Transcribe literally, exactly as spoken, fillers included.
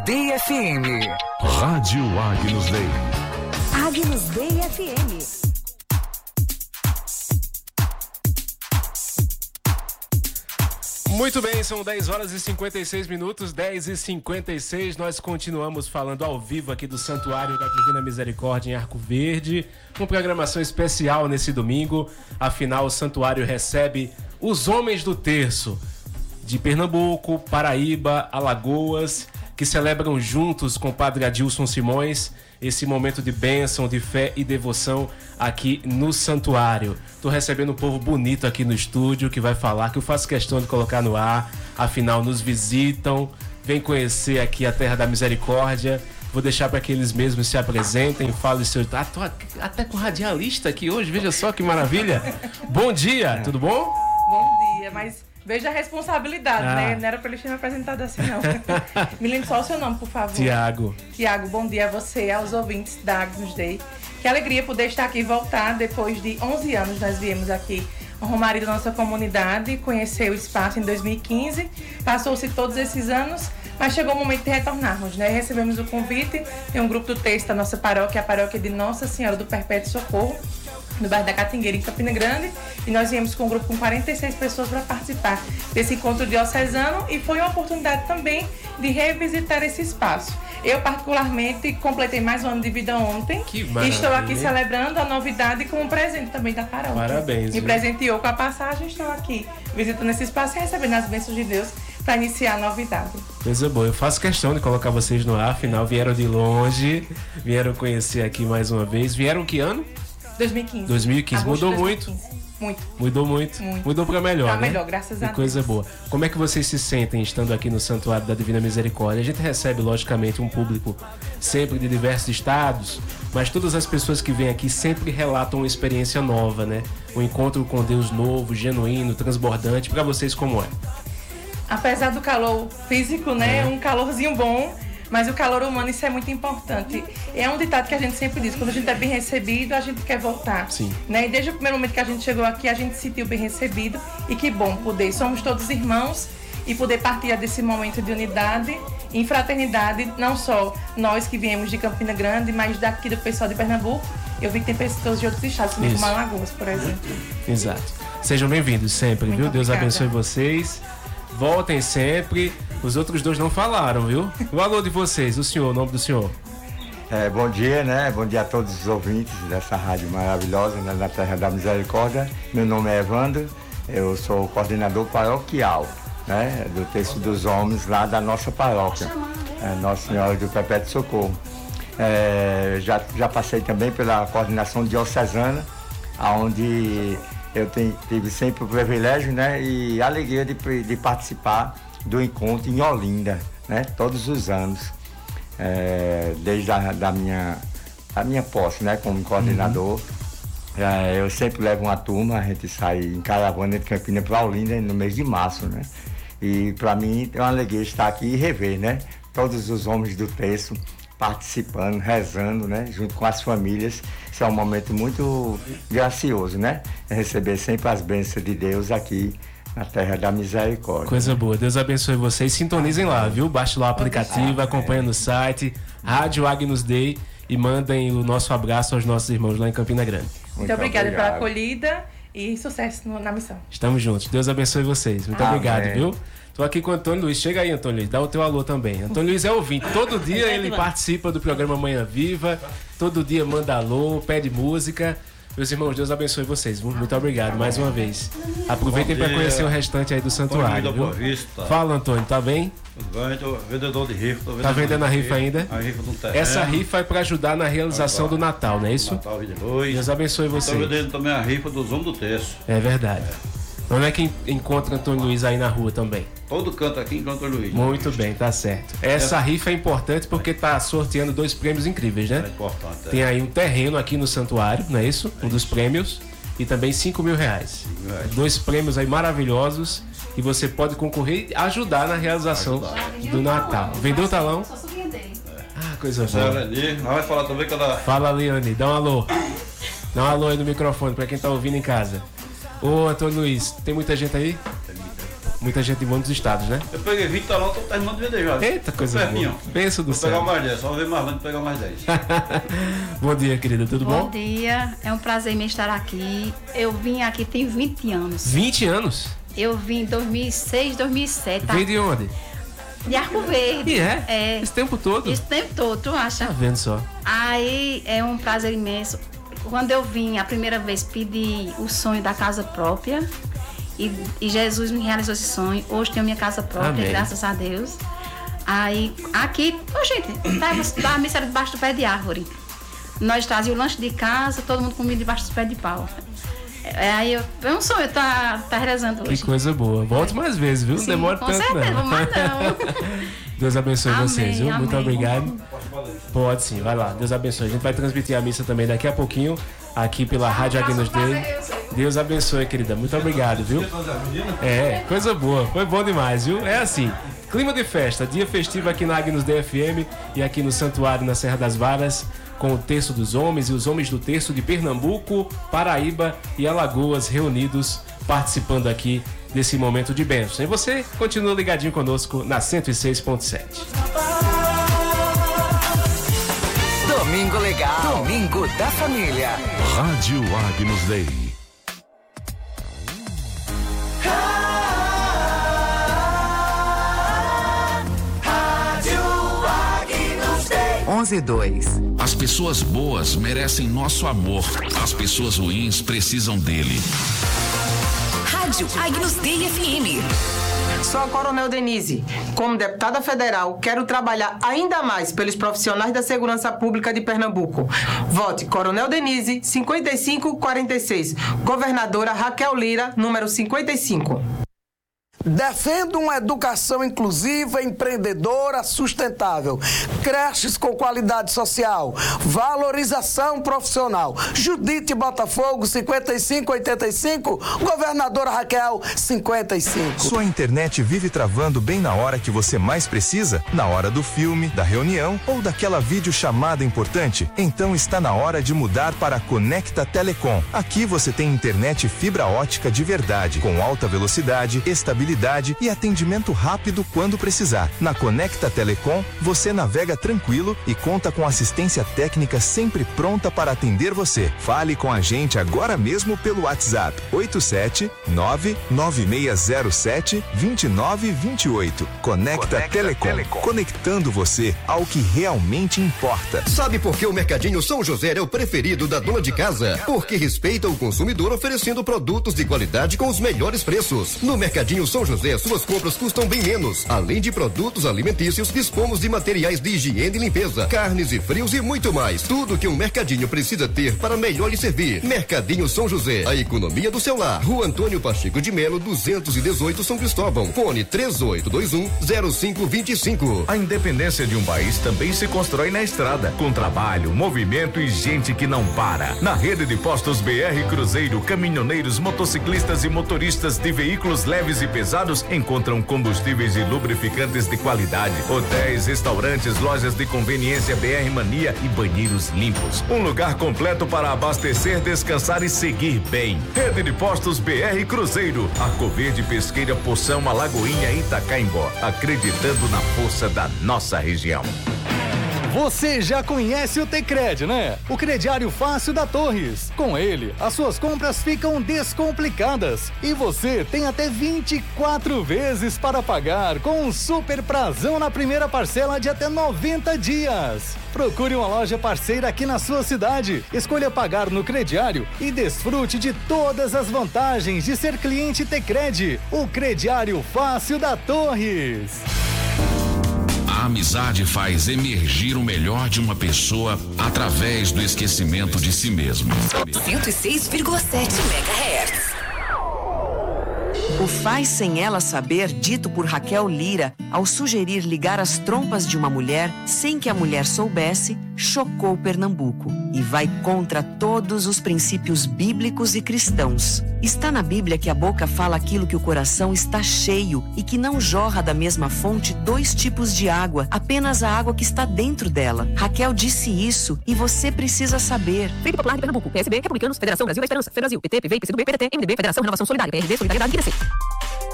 D F M. Rádio Agnus Dei. Agnus Dei F M. Muito bem, são dez horas e cinquenta e seis minutos, dez e cinquenta e seis. Nós continuamos falando ao vivo aqui do Santuário da Divina Misericórdia em Arco Verde, com programação especial nesse domingo. Afinal, o santuário recebe os homens do terço de Pernambuco, Paraíba, Alagoas, que celebram juntos com o Padre Adilson Simões esse momento de bênção, de fé e devoção aqui no santuário. Tô recebendo um povo bonito aqui no estúdio que vai falar, que eu faço questão de colocar no ar. Afinal, nos visitam, vem conhecer aqui a Terra da Misericórdia. Vou deixar para que eles mesmos se apresentem, falem seu... Ah, tô até com radialista aqui hoje, veja só que maravilha. Bom dia, tudo bom? Bom dia, mas... veja a responsabilidade, ah. né? Não era pra ele ter me apresentado assim, não. Me lembre só o seu nome, por favor. Tiago. Tiago, bom dia a você, aos ouvintes da Agnus Dei. Que alegria poder estar aqui e voltar. Depois de onze anos, nós viemos aqui no Romário da nossa comunidade, conhecer o espaço em dois mil e quinze. Passou-se todos esses anos, mas chegou o momento de retornarmos, né? Recebemos o convite, tem um grupo do texto da nossa paróquia, a paróquia de Nossa Senhora do Perpétuo Socorro, no bairro da Catingueira, em Campina Grande, e nós viemos com um grupo com quarenta e seis pessoas para participar desse encontro diocesano, e foi uma oportunidade também de revisitar esse espaço. Eu, particularmente, completei mais um ano de vida ontem. Que maravilha. E estou aqui celebrando a novidade com um presente também da paróquia. Parabéns. Me viu? presenteou com a passagem, estou aqui visitando esse espaço e recebendo as bênçãos de Deus para iniciar a novidade. Coisa boa, eu faço questão de colocar vocês no ar, afinal vieram de longe, vieram conhecer aqui mais uma vez. Vieram que ano? dois mil e quinze. dois mil e quinze. Agosto Mudou de dois mil e quinze. muito? Muito. Mudou muito? Muito. Mudou pra melhor, Pra né? melhor, graças a Deus. Que coisa boa. Como é que vocês se sentem estando aqui no Santuário da Divina Misericórdia? A gente recebe, logicamente, um público sempre de diversos estados, mas todas as pessoas que vêm aqui sempre relatam uma experiência nova, né? Um encontro com Deus novo, genuíno, transbordante. Pra vocês, como é? Apesar do calor físico, né? É. Um calorzinho bom, mas o calor humano, isso é muito importante. É um ditado que a gente sempre diz, quando a gente é bem recebido, a gente quer voltar. Sim. Né? E desde o primeiro momento que a gente chegou aqui, a gente se sentiu bem recebido. E que bom poder, somos todos irmãos, e poder partilhar desse momento de unidade e fraternidade, não só nós que viemos de Campina Grande, mas daqui do pessoal de Pernambuco. Eu vi que tem pessoas de outros estados, como Alagoas, por exemplo. Exato. Sejam bem-vindos sempre, muito viu? Obrigada. Deus abençoe vocês. Voltem sempre. Os outros dois não falaram, viu? O alô de vocês, o senhor, o nome do senhor. É, bom dia, né? Bom dia a todos os ouvintes dessa rádio maravilhosa, né? Da Terra da Misericórdia. Meu nome é Evandro, eu sou o coordenador paroquial, né? Do Terço dos Homens lá da nossa paróquia, é, Nossa Senhora do Perpétuo Socorro. É, já, já passei também pela coordenação diocesana, onde eu tenho, tive sempre o privilégio, né? E a alegria de, de participar do encontro em Olinda, né? Todos os anos, é, desde a da minha, a minha posse, né? Como coordenador. Uhum. É, eu sempre levo uma turma, a gente sai em caravana de Campina para Olinda no mês de março, né? E para mim é uma alegria estar aqui e rever, né? Todos os homens do terço participando, rezando, né? Junto com as famílias. Isso é um momento muito gracioso, né? Receber sempre as bênçãos de Deus aqui na Terra da Misericórdia. Coisa boa, Deus abençoe vocês. Sintonizem lá, viu? Baixe lá o aplicativo, acompanhem no site Rádio Agnus Dei e mandem o nosso abraço aos nossos irmãos lá em Campina Grande. Muito, muito obrigada obrigado. pela acolhida e sucesso na missão. Estamos juntos, Deus abençoe vocês. Muito Amém. Obrigado, viu? Tô aqui com o Antônio Luiz. Chega aí, Antônio Luiz, dá o teu alô também. Antônio Luiz é ouvinte. Todo dia ele participa do programa Manhã Viva, todo dia manda alô, pede música. Meus irmãos, Deus abençoe vocês. Muito obrigado mais uma vez. Aproveitem para conhecer o restante aí do santuário, viu? Fala, Antônio, tá bem? Tudo bem, tô vendedor de rifa. Tô vendendo tá vendendo a rifa ainda? A rifa do terreno. Essa rifa é para ajudar na realização do Natal, não é isso? Natal vinte e dois. Deus abençoe vocês. Tô vendendo também a rifa dos homens do terço. É verdade. É. Onde é que encontra Antônio Luiz aí na rua também? Todo canto aqui encontra o Luiz. Muito bem, tá certo. Essa é. rifa é importante porque tá sorteando dois prêmios incríveis, né? É importante. É. Tem aí um terreno aqui no santuário, não é isso? Um dos prêmios. E também cinco mil reais. reais. Dois prêmios aí maravilhosos que você pode concorrer e ajudar na realização ajudar. do Natal. Vendeu o talão? Só subi dele. Ah, coisa boa. Nós vai falar também que ela... Fala, Leone, dá um alô. Dá um alô aí no microfone pra quem tá ouvindo em casa. Ô, Antônio Luiz, tem muita gente aí? Muita gente de muitos estados, né? Eu peguei vinte, tá lá, tô terminando de vender já. Eita, coisa pertinho. boa. Benção do Vou pegar céu. mais dez, só ver mais longe pegar mais dez. Bom dia, querida, tudo bom? Bom dia, é um prazer me estar aqui. Eu vim aqui tem vinte anos. vinte anos? Eu vim em dois mil e seis, dois mil e sete. Tá? Veio de onde? De Arco Verde. E é? É. Esse tempo todo? Esse tempo todo, tu acha? Tá vendo só? Aí é um prazer imenso. Quando eu vim a primeira vez, pedi o sonho da casa própria. E, e Jesus me realizou esse sonho. Hoje tenho minha casa própria, Amém. graças a Deus. Aí, aqui, ô gente, tava a missa era debaixo do pé de árvore. Nós trazíamos o lanche de casa, todo mundo comia debaixo do pé de pau. É, aí eu, é um sonho tá, tá rezando hoje. Que coisa boa. Volte mais vezes, viu? Não Sim, demora com tanto, certeza, não. mas não. Deus abençoe Amém, vocês, viu? Muito amém. obrigado. Pode sim, vai lá. Deus abençoe. A gente vai transmitir a missa também daqui a pouquinho, aqui pela Rádio Agnus Dei. Deus abençoe, querida. Muito obrigado, viu? É, coisa boa. Foi bom demais, viu? É assim. Clima de festa, dia festivo aqui na Agnus Dei F M e aqui no Santuário na Serra das Varas, com o Terço dos Homens e os Homens do Terço de Pernambuco, Paraíba e Alagoas reunidos, participando aqui desse momento de bênção. E você continua ligadinho conosco na cento e seis ponto sete. Domingo Legal. Domingo da Família. Rádio Agnus Dei. onze e dois. As pessoas boas merecem nosso amor. As pessoas ruins precisam dele. Rádio Agnus Dei F M. Sou a Coronel Denise. Como deputada federal, quero trabalhar ainda mais pelos profissionais da segurança pública de Pernambuco. Vote Coronel Denise, cinquenta e cinco quarenta e seis. Governadora Raquel Lira, número cinquenta e cinco. Defendo uma educação inclusiva, empreendedora, sustentável. Creches com qualidade social. Valorização profissional. Judite Botafogo, cinquenta e cinco oitenta e cinco. Governadora Raquel, cinquenta e cinco. Sua internet vive travando bem na hora que você mais precisa? Na hora do filme, da reunião ou daquela videochamada importante? Então está na hora de mudar para a Conecta Telecom. Aqui você tem internet fibra ótica de verdade, com alta velocidade, estabilidade e atendimento rápido quando precisar. Na Conecta Telecom, você navega tranquilo e conta com assistência técnica sempre pronta para atender você. Fale com a gente agora mesmo pelo WhatsApp oito sete nove nove seis zero sete dois nove dois oito. Conecta, Conecta Telecom, Telecom, conectando você ao que realmente importa. Sabe por que o Mercadinho São José é o preferido da dona de casa? Porque respeita o consumidor oferecendo produtos de qualidade com os melhores preços. No Mercadinho São José, suas compras custam bem menos. Além de produtos alimentícios, dispomos de materiais de higiene e limpeza, carnes e frios e muito mais. Tudo que um mercadinho precisa ter para melhor lhe servir. Mercadinho São José, a economia do seu lar. Rua Antônio Pacheco de Melo, duzentos e dezoito, São Cristóvão. Fone três oito dois um zero cinco dois cinco. A independência de um país também se constrói na estrada, com trabalho, movimento e gente que não para. Na rede de postos B R Cruzeiro, caminhoneiros, motociclistas e motoristas de veículos leves e pesados encontram combustíveis e lubrificantes de qualidade, hotéis, restaurantes, lojas de conveniência B R Mania e banheiros limpos. Um lugar completo para abastecer, descansar e seguir bem. Rede de postos B R Cruzeiro, Arco Verde, Pesqueira, Poção, Alagoinha e Itacaimbó, acreditando na força da nossa região. Você já conhece o Tecred, né? O crediário fácil da Torres. Com ele, as suas compras ficam descomplicadas e você tem até vinte e quatro vezes para pagar, com um super prazão na primeira parcela de até noventa dias. Procure uma loja parceira aqui na sua cidade. Escolha pagar no crediário e desfrute de todas as vantagens de ser cliente Tecred, o crediário fácil da Torres. A amizade faz emergir o melhor de uma pessoa através do esquecimento de si mesmo. cento e seis vírgula sete megahertz. O faz sem ela saber, dito por Raquel Lira, ao sugerir ligar as trompas de uma mulher sem que a mulher soubesse, chocou Pernambuco e vai contra todos os princípios bíblicos e cristãos. Está na Bíblia que a boca fala aquilo que o coração está cheio e que não jorra da mesma fonte dois tipos de água, apenas a água que está dentro dela. Raquel disse isso e você precisa saber. Frente Popular de Pernambuco, P S B, Republicanos, Federação Brasil da Esperança, FEBrasil, P T, P V, P C do B, P D T, M D B, Federação Renovação Solidária, P R D, Solidariedade e P D C.